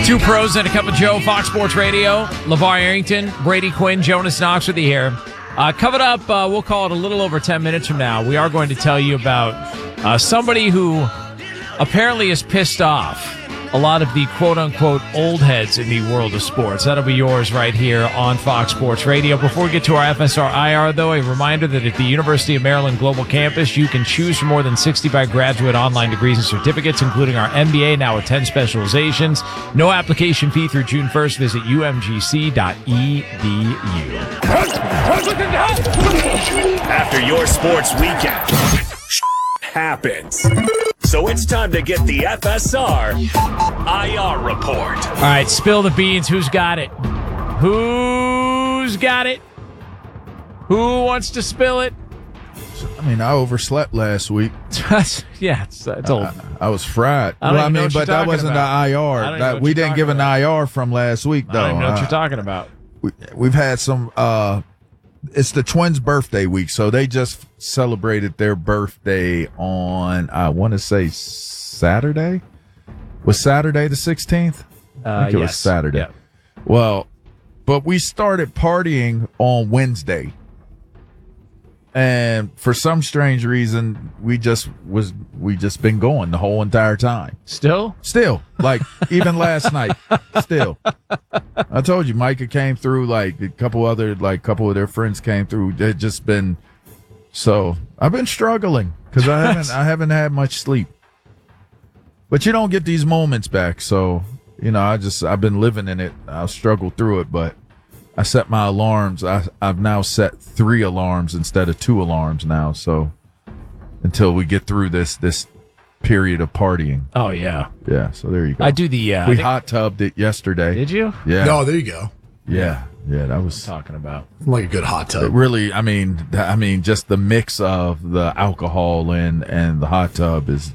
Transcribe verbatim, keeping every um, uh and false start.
Two pros and a cup of Joe, Fox Sports Radio. LeVar Arrington, Brady Quinn, Jonas Knox with you here. Uh, coming up, uh, we'll call it a little over ten minutes from now. We are going to tell you about uh, somebody who apparently is pissed off a lot of the quote-unquote old heads in the world of sports. That'll be yours right here on Fox Sports Radio. Before we get to our F S R I R, though, a reminder that at the University of Maryland Global Campus, you can choose from more than sixty-five graduate online degrees and certificates, including our M B A, now with ten specializations. No application fee through June first. Visit u m g c dot e d u. After your sports weekend, happens. So it's time to get the F S R I R report. All right, spill the beans. Who's got it? Who's got it? Who wants to spill it? I mean, I overslept last week. yeah, it's, it's old. I, I was fried. I don't well, I even know mean, what you're but that talking wasn't about. the I I R. don't even That know what we you're didn't give talking an about. I R from last week, though. I don't even know what Uh, you're talking about. we, we've had some. Uh, it's the twins' birthday week, so they just celebrated their birthday on. I want to say Saturday. Was Saturday the sixteenth? Uh, I think it yes. was Saturday. Yeah. Well, but we started partying on Wednesday. And for some strange reason, we just was we just been going the whole entire time. Still? Still, like even last night, still. I told you, Micah came through. Like a couple other, like couple of their friends came through. They've just been. So I've been struggling because I haven't I haven't had much sleep. But you don't get these moments back, so you know I just I've been living in it. I'll struggle through it, but. I set my alarms. I, I've now set three alarms instead of two alarms now. So until we get through this this period of partying. Oh, yeah. Yeah. So there you go. I do the. Uh, we I think- hot tubbed it yesterday. Did you? Yeah. No, there you go. Yeah. Yeah. That was Talking about. Like a good hot it tub. really. I mean. I mean, just the mix of the alcohol and and the hot tub is